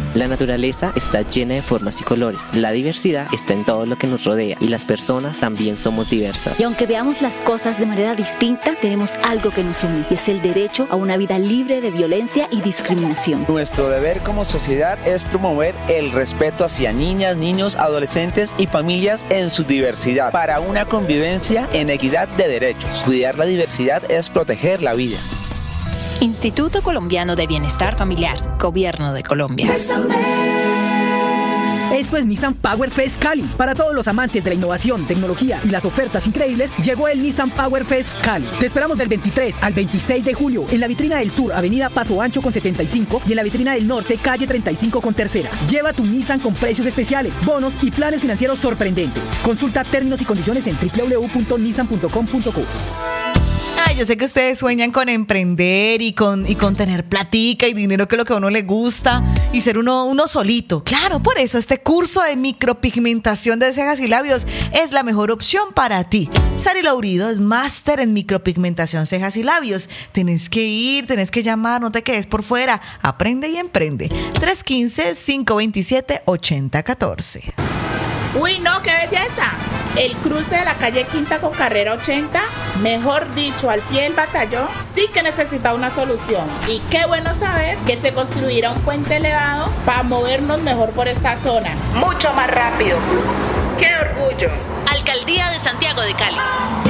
La naturaleza está llena de formas y colores. La diversidad está en todo lo que nos rodea y las personas también somos diversas. Y aunque veamos las cosas de manera distinta, tenemos algo que nos une y es el derecho a una vida libre de violencia y discriminación. Nuestro deber como sociedad es promover el respeto hacia niñas, niños, adolescentes y familias en su diversidad para una convivencia en equidad de derechos. Cuidar la diversidad es proteger la vida. Instituto Colombiano de Bienestar Familiar, Gobierno de Colombia. Esto es Nissan Power Fest Cali. Para todos los amantes de la innovación, tecnología y las ofertas increíbles, llegó el Nissan Power Fest Cali. Te esperamos del 23 al 26 de julio en la vitrina del sur, avenida Paso Ancho con 75 y en la vitrina del norte, calle 35 con tercera. Lleva tu Nissan con precios especiales, bonos y planes financieros sorprendentes. Consulta términos y condiciones en www.nissan.com.co. Yo sé que ustedes sueñan con emprender y con tener platica y dinero, que es lo que a uno le gusta, y ser uno solito. Claro, por eso este curso de micropigmentación de cejas y labios es la mejor opción para ti. Sari Laurido es máster en micropigmentación cejas y labios. Tenés que ir, tenés que llamar, no te quedes por fuera. Aprende y emprende. 315-527-8014. Uy, no, qué belleza. El cruce de la calle Quinta con carrera 80, mejor dicho, al pie del batallón, sí que necesita una solución. Y qué bueno saber que se construirá un puente elevado para movernos mejor por esta zona. Mucho más rápido. ¡Qué orgullo! Alcaldía de Santiago de Cali.